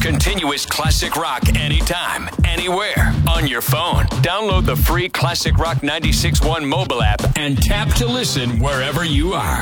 Continuous classic rock anytime, anywhere, on your phone. Download the free Classic Rock 96.1 mobile app and tap to listen wherever you are.